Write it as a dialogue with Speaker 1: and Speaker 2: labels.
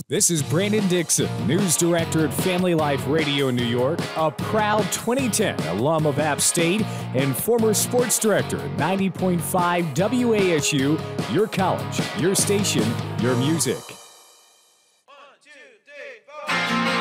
Speaker 1: This is Brandon Dixon, news director at Family Life Radio in New York, a proud 2010 alum of App State, and former sports director at 90.5 WASU, your college, your station, your music.